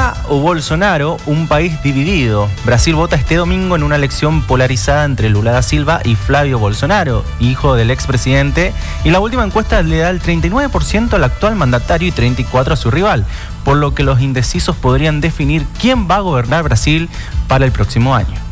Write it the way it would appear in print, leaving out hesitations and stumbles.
Lula o Bolsonaro, un país dividido. Brasil vota este domingo en una elección polarizada entre Lula da Silva y Flavio Bolsonaro, hijo del expresidente, y la última encuesta le da el 39% al actual mandatario y 34% a su rival, por lo que los indecisos podrían definir quién va a gobernar Brasil para el próximo año.